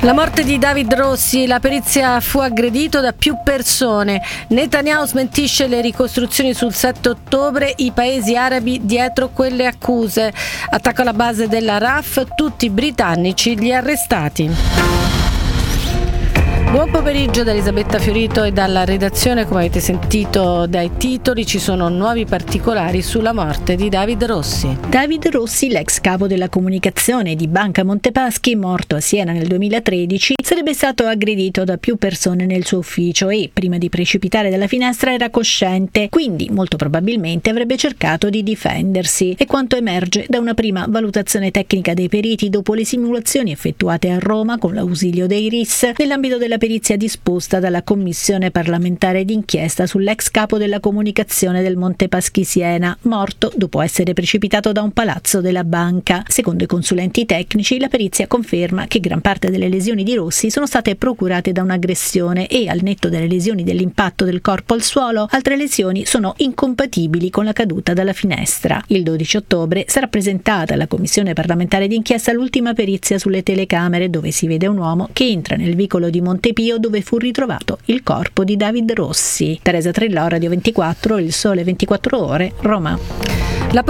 La morte di David Rossi, la perizia fu aggredito da più persone. Netanyahu smentisce le ricostruzioni sul 7 ottobre, i paesi arabi dietro quelle accuse. Attacco alla base della RAF, tutti britannici gli arrestati. Buon pomeriggio da Elisabetta Fiorito e dalla redazione. Come avete sentito dai titoli, ci sono nuovi particolari sulla morte di David Rossi. David Rossi, l'ex capo della comunicazione di Banca Montepaschi, morto a Siena nel 2013, sarebbe stato aggredito da più persone nel suo ufficio e, prima di precipitare dalla finestra, era cosciente, quindi molto probabilmente avrebbe cercato di difendersi. È quanto emerge da una prima valutazione tecnica dei periti dopo le simulazioni effettuate a Roma con l'ausilio dei RIS nell'ambito della perizia disposta dalla Commissione parlamentare d'inchiesta sull'ex capo della comunicazione del Montepaschi Siena, morto dopo essere precipitato da un palazzo della banca. Secondo i consulenti tecnici, la perizia conferma che gran parte delle lesioni di Rossi sono state procurate da un'aggressione e, al netto delle lesioni dell'impatto del corpo al suolo, altre lesioni sono incompatibili con la caduta dalla finestra. Il 12 ottobre sarà presentata alla Commissione parlamentare d'inchiesta l'ultima perizia sulle telecamere, dove si vede un uomo che entra nel vicolo di Montepio dove fu ritrovato il corpo di David Rossi. Teresa Trillò, Radio 24, Il Sole 24 Ore, Roma.